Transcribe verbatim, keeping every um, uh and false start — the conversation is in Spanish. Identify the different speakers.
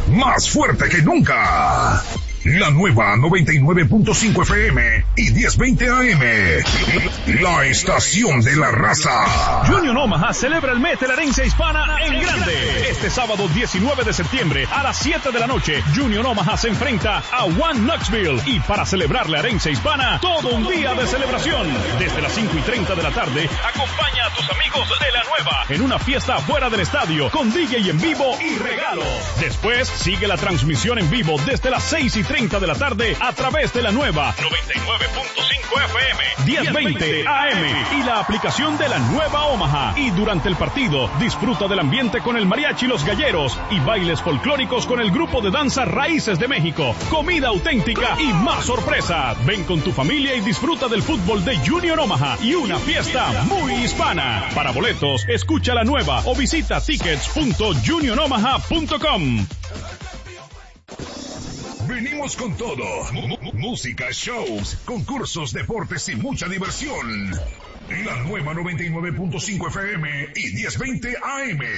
Speaker 1: más fuerte que nunca. La nueva noventa y nueve punto cinco F M y diez veinte A M. La estación de la raza.
Speaker 2: Junior Omaha celebra el mes de la herencia hispana en grande. Este sábado diecinueve de septiembre a las siete de la noche, Junior Omaha se enfrenta a One Knoxville. Y para celebrar la herencia hispana, todo un día de celebración. Desde las cinco y treinta de la tarde, acompaña a tus amigos de la nueva en una fiesta fuera del estadio con D J en vivo y regalos. Después sigue la transmisión en vivo desde las seis y treinta de la tarde a través de la nueva noventa y nueve punto cinco F M, diez veinte A M y la aplicación de la nueva Omaha. Y durante el partido disfruta del ambiente con el mariachi Los Galleros y bailes folclóricos con el grupo de danza Raíces de México, comida auténtica y más sorpresa. Ven con tu familia y disfruta del fútbol de Junior Omaha y una fiesta muy hispana. Para boletos, escucha la nueva o visita tickets punto junior omaha punto com.
Speaker 1: Venimos con todo. M- música, shows, concursos, deportes y mucha diversión. La nueva noventa y nueve punto cinco F M y diez veinte A M.